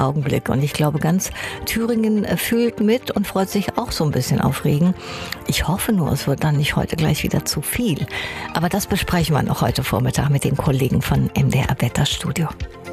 Augenblick. Und ich glaube, ganz Thüringen fühlt mit und freut sich auch so ein bisschen auf Regen. Ich hoffe nur, es wird dann nicht heute gleich wieder zu viel. Aber das besprechen wir noch heute Vormittag mit den Kollegen von MDR Wetterstudio.